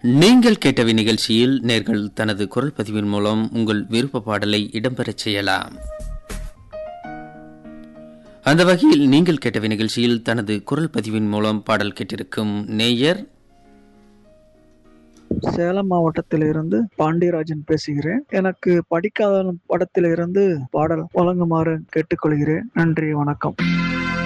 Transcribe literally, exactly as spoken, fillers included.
நீங்கள் கேட்டவை நிகழ்ச்சியில் நேர்கள் தனது குரல் பதிவின் மூலம் உங்கள் விருப்ப பாடலை இடம்பெறச் செய்யலாம். அந்த வகையில் நீங்கள் கேட்டவை நிகழ்ச்சியில் தனது குரல் பதிவின் மூலம் பாடல் கேட்டிருக்கும் நேயர் சேலம் மாவட்டத்திலிருந்து பாண்டியராஜன் பேசுகிறேன். எனக்கு படிக்காத படத்திலிருந்து பாடல் வழங்குமாறு கேட்டுக்கொள்கிறேன். நன்றி, வணக்கம்.